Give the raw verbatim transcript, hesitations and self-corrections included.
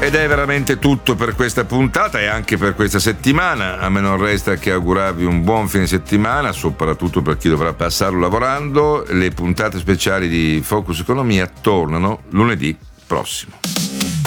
Ed è veramente tutto per questa puntata e anche per questa settimana. A me non resta che augurarvi un buon fine settimana, soprattutto per chi dovrà passarlo lavorando. Le puntate speciali di Focus Economia tornano lunedì prossimo.